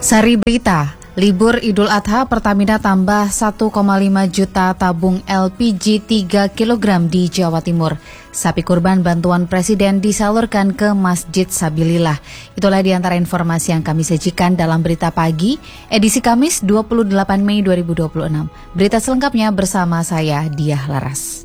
Sari berita, libur Idul Adha Pertamina tambah 1,5 juta tabung LPG 3 kg di Jawa Timur. Sapi kurban bantuan Presiden disalurkan ke Masjid Sabilillah. Itulah diantara informasi yang kami sajikan dalam Berita Pagi, edisi Kamis 28 Mei 2026. Berita selengkapnya bersama saya, Diah Laras.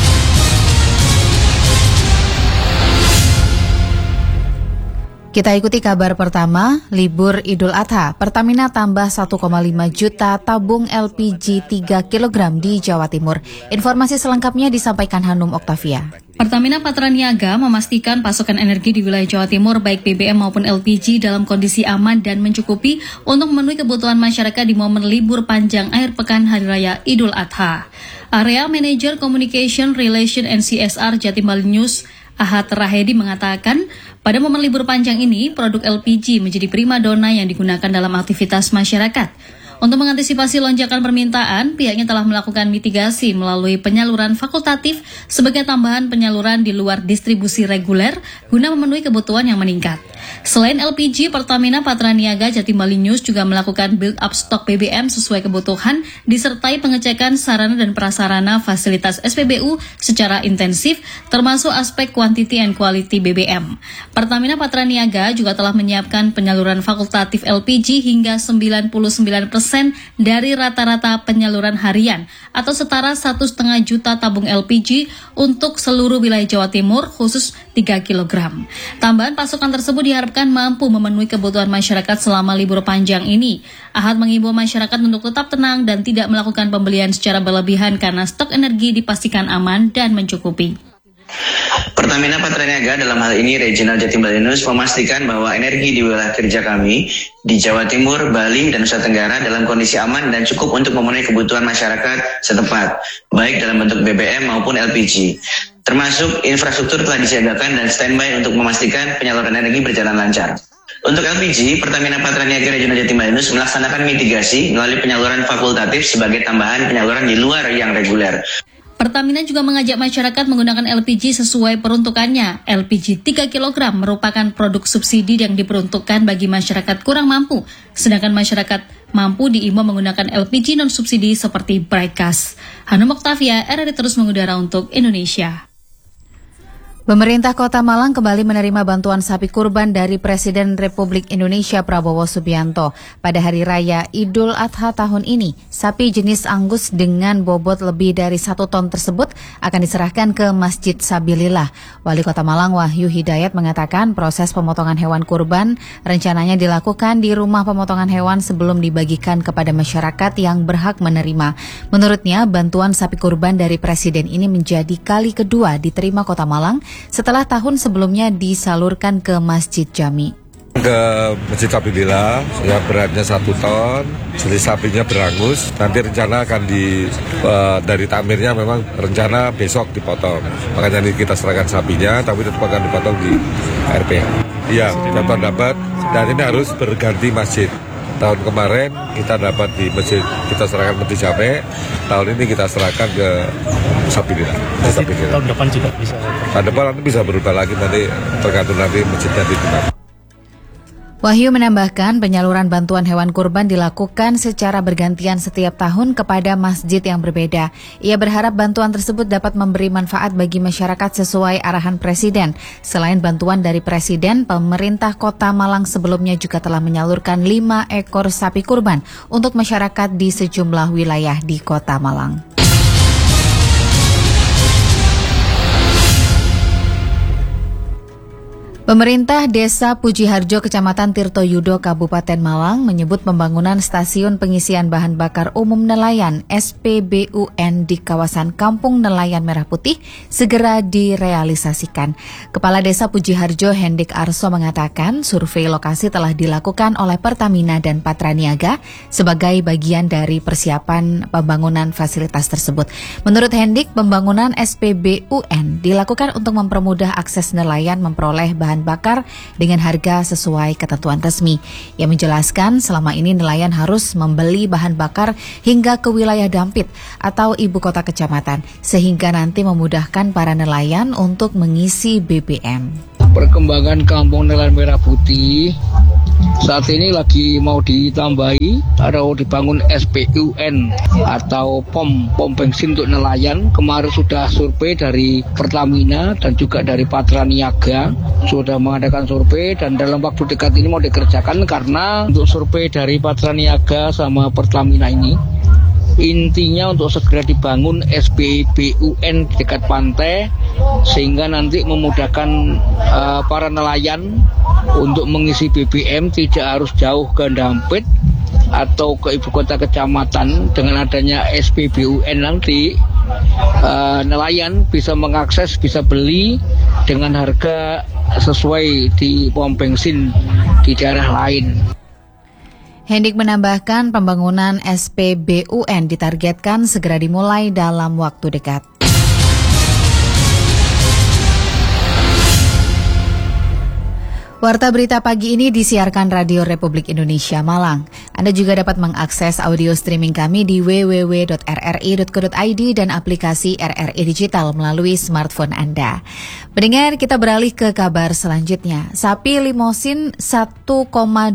Kita ikuti kabar pertama, libur Idul Adha, Pertamina tambah 1,5 juta tabung LPG 3 kg di Jawa Timur. Informasi selengkapnya disampaikan Hanum Oktavia. Pertamina Patraniaga memastikan pasokan energi di wilayah Jawa Timur baik BBM maupun LPG dalam kondisi aman dan mencukupi untuk memenuhi kebutuhan masyarakat di momen libur panjang akhir pekan Hari Raya Idul Adha. Area Manager Communication Relation and CSR Jatim Bali News Ahad Rahedi mengatakan, pada momen libur panjang ini, produk LPG menjadi primadona yang digunakan dalam aktivitas masyarakat. Untuk mengantisipasi lonjakan permintaan, pihaknya telah melakukan mitigasi melalui penyaluran fakultatif sebagai tambahan penyaluran di luar distribusi reguler guna memenuhi kebutuhan yang meningkat. Selain LPG, Pertamina Patraniaga Jatim Bali News juga melakukan build-up stok BBM sesuai kebutuhan, disertai pengecekan sarana dan prasarana fasilitas SPBU secara intensif, termasuk aspek quantity and quality BBM. Pertamina Patraniaga juga telah menyiapkan penyaluran fakultatif LPG hingga 99% dari rata-rata penyaluran harian, atau setara 1,5 juta tabung LPG untuk seluruh wilayah Jawa Timur, khusus 3 kg. Tambahan pasokan tersebut diharapkan mampu memenuhi kebutuhan masyarakat selama libur panjang ini. Ahad mengimbau masyarakat untuk tetap tenang dan tidak melakukan pembelian secara berlebihan karena stok energi dipastikan aman dan mencukupi. Pertamina Patraniaga dalam hal ini Regional Jatim Bali News memastikan bahwa energi di wilayah kerja kami di Jawa Timur, Bali, dan Nusa Tenggara dalam kondisi aman dan cukup untuk memenuhi kebutuhan masyarakat setempat, baik dalam bentuk BBM maupun LPG. Termasuk infrastruktur telah disiagakan dan standby untuk memastikan penyaluran energi berjalan lancar. Untuk LPG, Pertamina Patraniaga Regional Jatim Bali News melaksanakan mitigasi melalui penyaluran fakultatif sebagai tambahan penyaluran di luar yang reguler. Pertamina juga mengajak masyarakat menggunakan LPG sesuai peruntukannya. LPG 3 kg merupakan produk subsidi yang diperuntukkan bagi masyarakat kurang mampu, sedangkan masyarakat mampu diimbau menggunakan LPG non-subsidi seperti Bright Gas. Hanum Oktavia, RRI terus mengudara untuk Indonesia. Pemerintah Kota Malang kembali menerima bantuan sapi kurban dari Presiden Republik Indonesia Prabowo Subianto. Pada Hari Raya Idul Adha tahun ini, sapi jenis Angus dengan bobot lebih dari 1 ton tersebut akan diserahkan ke Masjid Sabilillah. Wali Kota Malang Wahyu Hidayat mengatakan proses pemotongan hewan kurban rencananya dilakukan di rumah pemotongan hewan sebelum dibagikan kepada masyarakat yang berhak menerima. Menurutnya, bantuan sapi kurban dari Presiden ini menjadi kali kedua diterima Kota Malang setelah tahun sebelumnya disalurkan ke Masjid Jami. Ke Masjid Sabilillah, ya beratnya 1 ton, jenis sapinya berangus. Nanti rencana akan dari takmirnya memang rencana besok dipotong. Makanya ini kita serahkan sapinya, tapi tetap akan dipotong di RPH. Iya, dapat, dan ini harus berganti masjid. Tahun kemarin kita dapat di masjid, kita serahkan Masjid Jami. Tahun ini kita serahkan ke Sabilillah. Tahun depan juga bisa. Tahun depan nanti bisa berubah lagi, nanti tergantung nanti masjidnya di mana. Wahyu menambahkan penyaluran bantuan hewan kurban dilakukan secara bergantian setiap tahun kepada masjid yang berbeda. Ia berharap bantuan tersebut dapat memberi manfaat bagi masyarakat sesuai arahan Presiden. Selain bantuan dari Presiden, pemerintah Kota Malang sebelumnya juga telah menyalurkan 5 ekor sapi kurban untuk masyarakat di sejumlah wilayah di Kota Malang. Pemerintah Desa Pujiharjo, Kecamatan Tirtoyudo, Kabupaten Malang menyebut pembangunan stasiun pengisian bahan bakar umum nelayan SPBUN di kawasan Kampung Nelayan Merah Putih segera direalisasikan. Kepala Desa Pujiharjo Hendik Arso mengatakan survei lokasi telah dilakukan oleh Pertamina dan Patraniaga sebagai bagian dari persiapan pembangunan fasilitas tersebut. Menurut Hendik, pembangunan SPBUN dilakukan untuk mempermudah akses nelayan memperoleh bahan bakar dengan harga sesuai ketentuan resmi. Ia menjelaskan selama ini nelayan harus membeli bahan bakar hingga ke wilayah Dampit atau ibu kota kecamatan, sehingga nanti memudahkan para nelayan untuk mengisi BBM. Perkembangan Kampung Nelayan Merah Putih Saat ini lagi mau ditambahi atau dibangun SPUN atau pom bensin untuk nelayan. Kemarin sudah survei dari Pertamina dan juga dari Patra Niaga sudah mengadakan survei, dan dalam waktu dekat ini mau dikerjakan karena untuk survei dari Patra Niaga sama Pertamina ini intinya untuk segera dibangun SPBUN di dekat pantai sehingga nanti memudahkan para nelayan untuk mengisi BBM, tidak harus jauh ke Dampit atau ke ibu kota kecamatan. Dengan adanya SPBUN nanti nelayan bisa mengakses, bisa beli dengan harga sesuai di pom bensin di daerah lain. Hendik menambahkan pembangunan SPBUN ditargetkan segera dimulai dalam waktu dekat. Warta berita pagi ini disiarkan Radio Republik Indonesia Malang. Anda juga dapat mengakses audio streaming kami di www.rri.co.id dan aplikasi RRI Digital melalui smartphone Anda. Pendengar, kita beralih ke kabar selanjutnya. Sapi limosin 1,2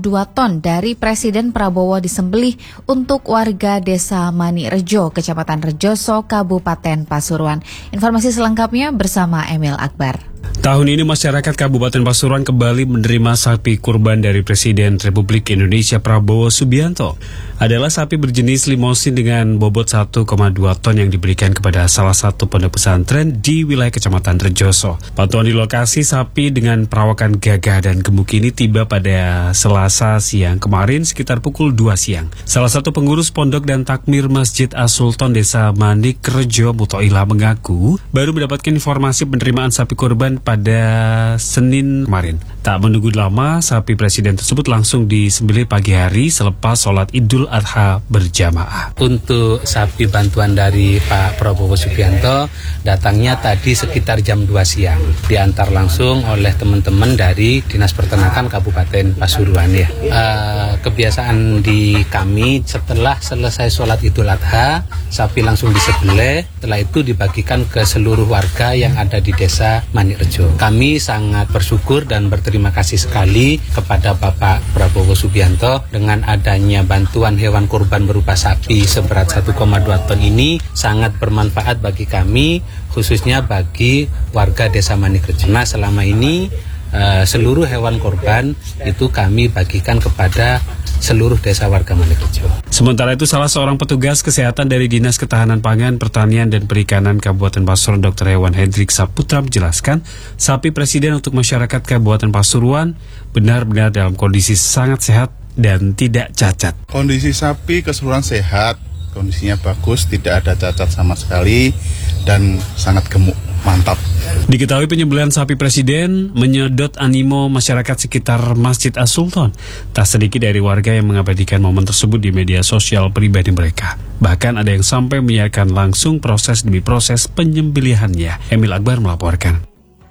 ton dari Presiden Prabowo disembelih untuk warga Desa Manirejo, Kecamatan Rejoso, Kabupaten Pasuruan. Informasi selengkapnya bersama Emil Akbar. Tahun ini masyarakat Kabupaten Pasuruan kembali menerima sapi kurban dari Presiden Republik Indonesia Prabowo Subianto. Adalah sapi berjenis limosin dengan bobot 1,2 ton yang diberikan kepada salah satu pondok pesantren di wilayah Kecamatan Rejoso. Pantauan di lokasi sapi dengan perawakan gagah dan gemuk ini tiba pada Selasa siang kemarin sekitar pukul 2 siang. Salah satu pengurus pondok dan takmir Masjid As-Sultan Desa Manikrejo Mutoila mengaku baru mendapatkan informasi penerimaan sapi kurban pada Senin kemarin. Tak menunggu lama, sapi Presiden tersebut langsung disembelih pagi hari selepas sholat Idul Adha berjamaah. Untuk sapi bantuan dari Pak Prabowo Subianto datangnya tadi sekitar jam 2 siang. Diantar langsung oleh teman-teman dari Dinas Peternakan Kabupaten Pasuruan ya. Kebiasaan di kami setelah selesai sholat Idul Adha, sapi langsung disembelih. Setelah itu dibagikan ke seluruh warga yang ada di Desa Manikrejo. Kami sangat bersyukur dan berterima kasih sekali kepada Bapak Prabowo Subianto dengan adanya bantuan hewan kurban berupa sapi seberat 1,2 ton ini sangat bermanfaat bagi kami, khususnya bagi warga Desa Manikrejo. Nah, selama ini seluruh hewan kurban itu kami bagikan kepada seluruh desa warga Manikrejo. Sementara itu, salah seorang petugas kesehatan dari Dinas Ketahanan Pangan, Pertanian dan Perikanan Kabupaten Pasuruan, Dr. Hewan Hendrik Saputra menjelaskan, sapi Presiden untuk masyarakat Kabupaten Pasuruan benar-benar dalam kondisi sangat sehat dan tidak cacat. Kondisi sapi keseluruhan sehat, kondisinya bagus, tidak ada cacat sama sekali dan sangat gemuk. Mantap. Diketahui penyembelihan sapi Presiden menyedot animo masyarakat sekitar Masjid As-Sultan. Tak sedikit dari warga yang mengabadikan momen tersebut di media sosial pribadi mereka. Bahkan ada yang sampai menyiarkan langsung proses demi proses penyembelihannya. Emil Akbar melaporkan.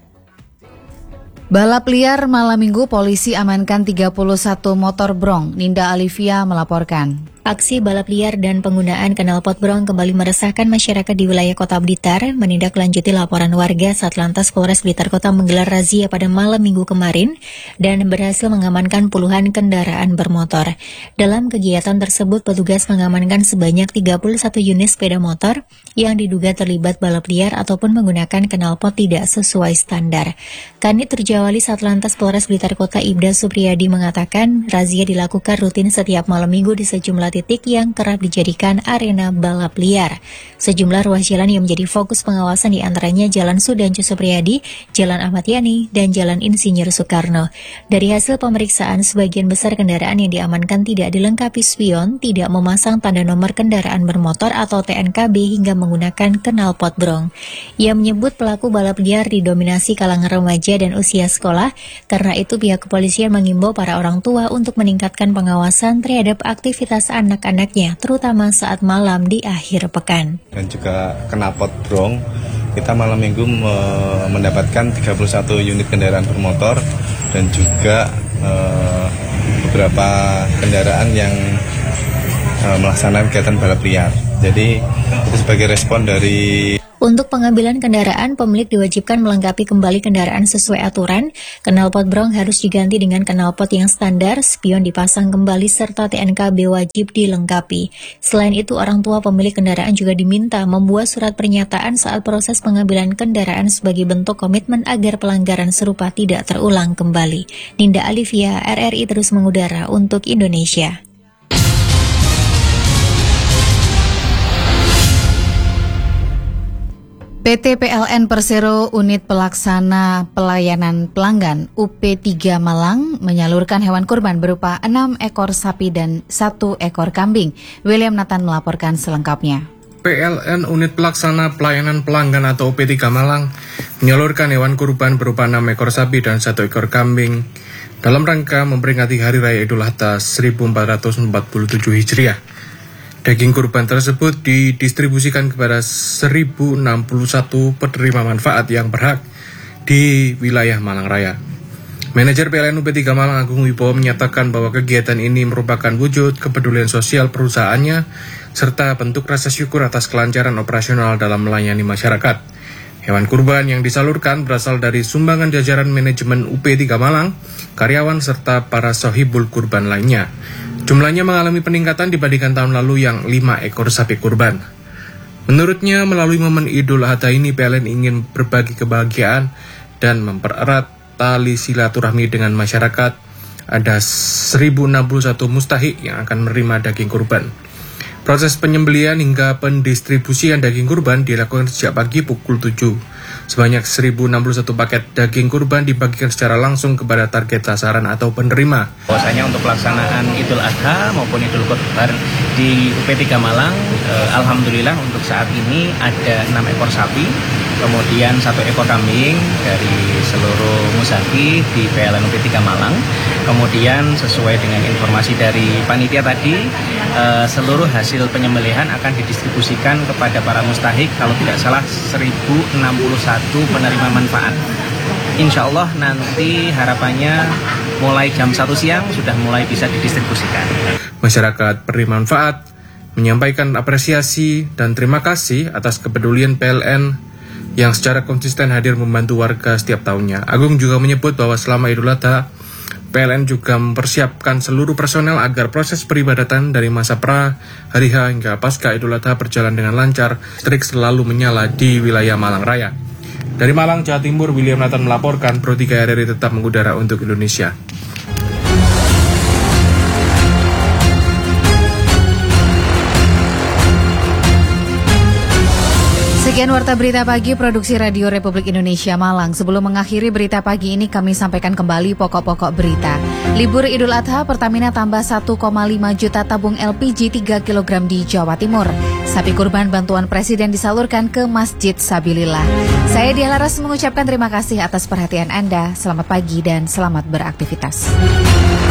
Balap liar malam minggu, polisi amankan 31 motor brong. Ninda Alivia melaporkan. Aksi balap liar dan penggunaan knalpot brong kembali meresahkan masyarakat di wilayah Kota Blitar. Menindaklanjuti laporan warga, Satlantas Polres Blitar Kota menggelar razia pada malam minggu kemarin dan berhasil mengamankan puluhan kendaraan bermotor. Dalam kegiatan tersebut, petugas mengamankan sebanyak 31 unit sepeda motor yang diduga terlibat balap liar ataupun menggunakan knalpot tidak sesuai standar. Kanit Terjawali Satlantas Polres Blitar Kota Ibda Supriyadi mengatakan, razia dilakukan rutin setiap malam minggu di sejumlah titik yang kerap dijadikan arena balap liar. Sejumlah ruas jalan yang menjadi fokus pengawasan diantaranya Jalan Sudancu Supriyadi, Jalan Ahmad Yani, dan Jalan Insinyur Soekarno. Dari hasil pemeriksaan, sebagian besar kendaraan yang diamankan tidak dilengkapi spion, tidak memasang tanda nomor kendaraan bermotor atau TNKB hingga menggunakan knalpot brong. Ia menyebut pelaku balap liar didominasi kalangan remaja dan usia sekolah, karena itu pihak kepolisian mengimbau para orang tua untuk meningkatkan pengawasan terhadap aktivitas anak-anaknya, terutama saat malam di akhir pekan. Dan juga knalpot brong, kita malam minggu mendapatkan 31 unit kendaraan bermotor dan juga beberapa kendaraan yang melaksanakan kegiatan balap liar. Jadi itu sebagai respon dari Untuk pengambilan kendaraan, pemilik diwajibkan melengkapi kembali kendaraan sesuai aturan, knalpot brong harus diganti dengan knalpot yang standar, spion dipasang kembali, serta TNKB wajib dilengkapi. Selain itu, orang tua pemilik kendaraan juga diminta membuat surat pernyataan saat proses pengambilan kendaraan sebagai bentuk komitmen agar pelanggaran serupa tidak terulang kembali. Ninda Alivia, RRI terus mengudara untuk Indonesia. PT PLN Persero Unit Pelaksana Pelayanan Pelanggan UP3 Malang menyalurkan hewan kurban berupa 6 ekor sapi dan 1 ekor kambing. William Nathan melaporkan selengkapnya. PLN Unit Pelaksana Pelayanan Pelanggan atau UP3 Malang menyalurkan hewan kurban berupa 6 ekor sapi dan 1 ekor kambing dalam rangka memperingati Hari Raya Idul Adha 1447 Hijriah. Daging kurban tersebut didistribusikan kepada 1061 penerima manfaat yang berhak di wilayah Malang Raya. Manajer PLN UP3 Malang Agung Wibowo menyatakan bahwa kegiatan ini merupakan wujud kepedulian sosial perusahaannya serta bentuk rasa syukur atas kelancaran operasional dalam melayani masyarakat. Hewan kurban yang disalurkan berasal dari sumbangan jajaran manajemen UP3 Malang, karyawan serta para sohibul kurban lainnya. Jumlahnya mengalami peningkatan dibandingkan tahun lalu yang 5 ekor sapi kurban. Menurutnya, melalui momen Idul Adha ini PLN ingin berbagi kebahagiaan dan mempererat tali silaturahmi dengan masyarakat. Ada 1061 mustahik yang akan menerima daging kurban. Proses penyembelian hingga pendistribusian daging kurban dilakukan sejak pagi pukul 7. Sebanyak 1061 paket daging kurban dibagikan secara langsung kepada target sasaran atau penerima. Bahwasanya untuk pelaksanaan Idul Adha maupun Idul Kurban di UP3 Malang, alhamdulillah untuk saat ini ada 6 ekor sapi, kemudian 1 ekor kambing dari seluruh musaki di PLN UP3 Malang. Kemudian sesuai dengan informasi dari panitia tadi, seluruh hasil penyembelihan akan didistribusikan kepada para mustahik, kalau tidak salah 1061 penerima manfaat. Insya Allah nanti harapannya mulai jam 1 siang sudah mulai bisa didistribusikan. Masyarakat penerima manfaat menyampaikan apresiasi dan terima kasih atas kepedulian PLN yang secara konsisten hadir membantu warga setiap tahunnya. Agung juga menyebut bahwa selama Idul Adha, PLN juga mempersiapkan seluruh personel agar proses peribadatan dari masa pra, hari H hingga pasca Idul Adha berjalan dengan lancar, listrik selalu menyala di wilayah Malang Raya. Dari Malang, Jawa Timur, William Nathan melaporkan, Pro 3 RRI tetap mengudara untuk Indonesia. Sekian Warta Berita Pagi Produksi Radio Republik Indonesia Malang. Sebelum mengakhiri berita pagi ini, kami sampaikan kembali pokok-pokok berita. Libur Idul Adha, Pertamina tambah 1,5 juta tabung LPG 3 kg di Jawa Timur. Sapi kurban bantuan Presiden disalurkan ke Masjid Sabilillah. Saya Diah Laras mengucapkan terima kasih atas perhatian Anda. Selamat pagi dan selamat beraktivitas.